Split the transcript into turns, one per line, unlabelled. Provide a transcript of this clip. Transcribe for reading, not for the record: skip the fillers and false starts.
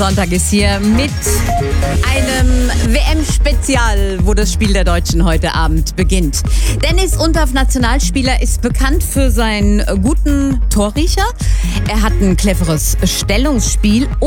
Sonntag ist hier mit einem WM-Spezial, wo das Spiel der Deutschen heute Abend beginnt. Dennis Undaff, Nationalspieler, ist bekannt für seinen guten Torriecher. Er hat ein cleveres Stellungsspiel